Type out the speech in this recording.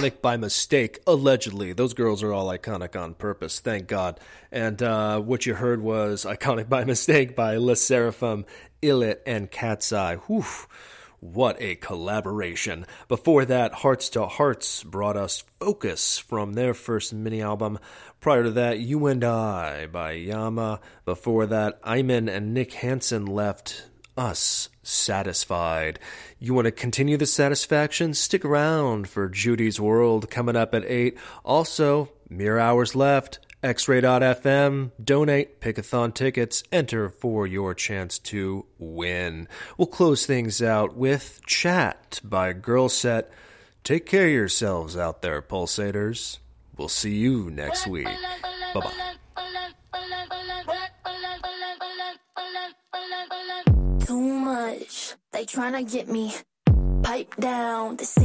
Iconic by mistake, allegedly. Those girls are all iconic on purpose, thank God. And what you heard was Iconic by Mistake by Le Seraphim, Illit, and Cat's Eye. Whew. What a collaboration. Before that, Hearts to Hearts brought us Focus from their first mini-album. Prior to that, You and I by Yama. Before that, Iman and Nick Hansen left us Satisfied. You want to continue the satisfaction? Stick around for Judy's World coming up at 8. Also, mere hours left. X-Ray.fm, donate, Pickathon tickets, enter for your chance to win. We'll close things out with Chat by Girl Set. Take care of yourselves out there, Pulsators. We'll see you next week. Bye-bye. Too much, they tryna get me. Pipe down,